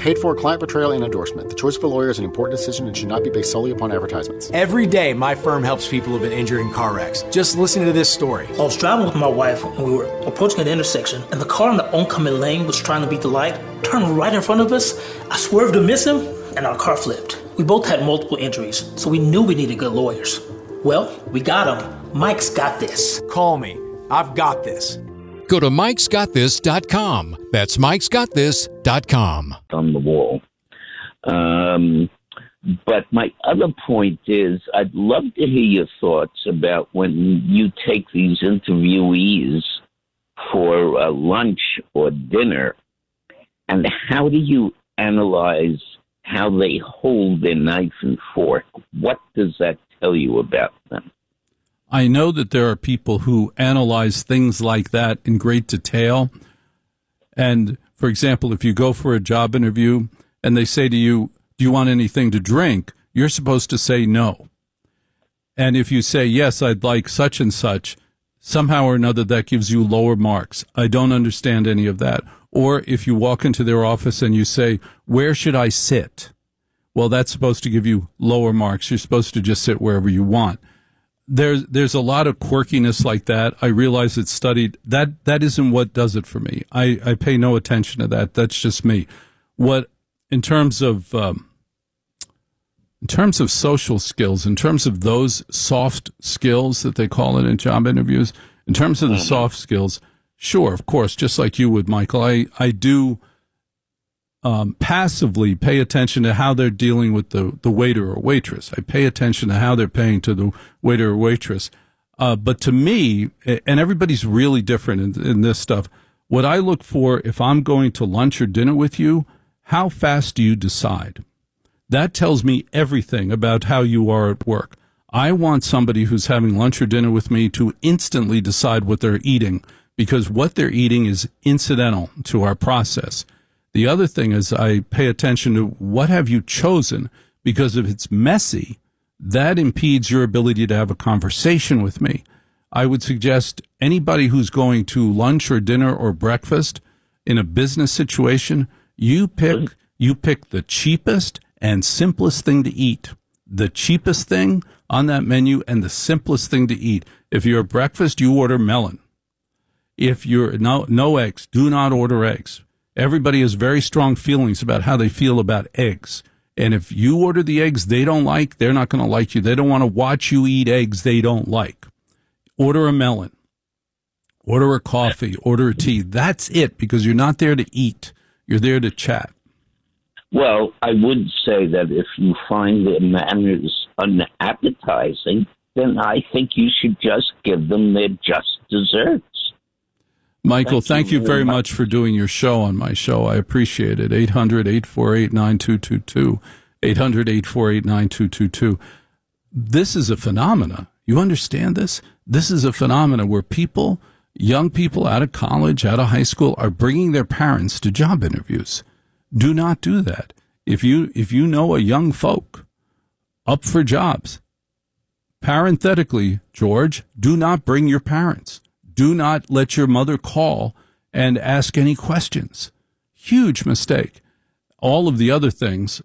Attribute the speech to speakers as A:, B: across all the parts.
A: Paid for client portrayal and endorsement. The choice of a lawyer is an important decision and should not be based solely upon advertisements.
B: Every day, my firm helps people who've been injured in car wrecks. Just listen to this story.
C: I was driving with my wife and we were approaching an intersection, and the car in the oncoming lane was trying to beat the light, turned right in front of us. I swerved to miss him, and our car flipped. We both had multiple injuries, so we knew we needed good lawyers. Well, we got him. Mike's got this.
B: Call me. I've got this.
D: Go to mikesgotthis.com. That's mikesgotthis.com.
E: On the wall. But my other point is I'd love to hear your thoughts about when you take these interviewees for lunch or dinner, and how do you analyze how they hold their knife and fork? What does that tell you about them?
F: I know that there are people who analyze things like that in great detail. And, for example, if you go for a job interview and they say to you, do you want anything to drink? You're supposed to say no. And if you say, yes, I'd like such and such, somehow or another that gives you lower marks. I don't understand any of that. Or if you walk into their office and you say, where should I sit? Well, that's supposed to give you lower marks. You're supposed to just sit wherever you want. There's a lot of quirkiness like that. I realize it's studied. That isn't what does it for me. I pay no attention to that. That's just me. What in terms of social skills, in terms of those soft skills that they call it in job interviews, in terms of the soft skills, sure, of course, just like you would, Michael. I do passively pay attention to how they're dealing with the waiter or waitress. I pay attention to how they're paying to the waiter or waitress. But to me, and everybody's really different in this stuff, what I look for if I'm going to lunch or dinner with you, how fast do you decide? That tells me everything about how you are at work. I want somebody who's having lunch or dinner with me to instantly decide what they're eating, because what they're eating is incidental to our process. The other thing is I pay attention to what have you chosen, because if it's messy, that impedes your ability to have a conversation with me. I would suggest anybody who's going to lunch or dinner or breakfast in a business situation, you pick the cheapest and simplest thing to eat. The cheapest thing on that menu and the simplest thing to eat. If you're at breakfast, you order melon. If you're no eggs, do not order eggs. Everybody has very strong feelings about how they feel about eggs. And if you order the eggs they don't like, they're not going to like you. They don't want to watch you eat eggs they don't like. Order a melon. Order a coffee. Order a tea. That's it, because you're not there to eat. You're there to chat.
E: Well, I would say that if you find their manners unappetizing, then I think you should just give them their just desserts.
F: Michael, thank you very much for doing your show on my show. I appreciate it. 800-848-9222. 800-848-9222. This is a phenomena. You understand this? This is a phenomena where people, young people out of college, out of high school, are bringing their parents to job interviews. Do not do that. If you know a young folk up for jobs, parenthetically, George, do not bring your parents. Do not let your mother call and ask any questions. Huge mistake. All of the other things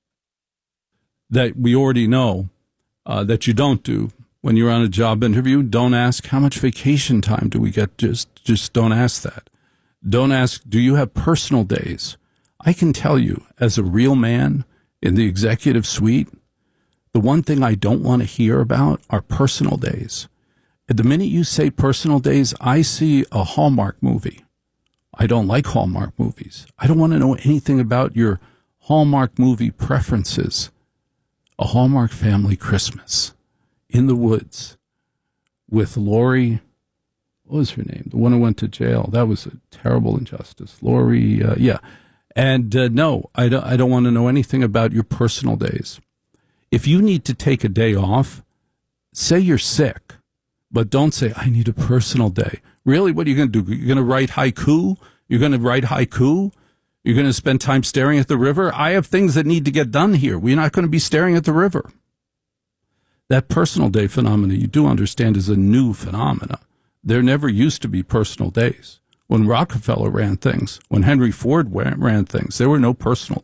F: that we already know that you don't do when you're on a job interview, don't ask how much vacation time do we get. Just don't ask that. Don't ask, do you have personal days? I can tell you, as a real man in the executive suite, the one thing I don't want to hear about are personal days. At the minute you say personal days, I see a Hallmark movie. I don't like Hallmark movies. I don't want to know anything about your Hallmark movie preferences. A Hallmark Family Christmas in the woods with Lori, what was her name? The one who went to jail. That was a terrible injustice. Lori, yeah. And no, I don't want to know anything about your personal days. If you need to take a day off, say you're sick. But don't say, I need a personal day. Really, what are you going to do? You're going to write haiku? You're going to write haiku? You're going to spend time staring at the river? I have things that need to get done here. We're not going to be staring at the river. That personal day phenomena, you do understand, is a new phenomena. There never used to be personal days. When Rockefeller ran things, when Henry Ford ran things, there were no personal